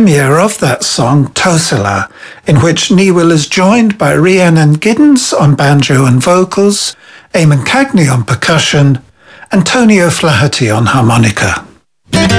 premiere of that song, Tosila, in which Niwil is joined by Rhiannon Giddens on banjo and vocals, Eamon Cagney on percussion, and Tony O'Flaherty on harmonica.